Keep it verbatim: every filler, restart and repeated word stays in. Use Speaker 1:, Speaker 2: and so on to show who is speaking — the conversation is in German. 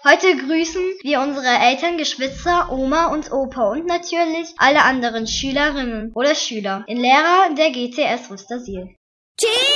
Speaker 1: Heute grüßen wir unsere Eltern, Geschwister, Oma und Opa und natürlich alle anderen Schülerinnen oder Schüler in Lehrer der G T S Wustersiel.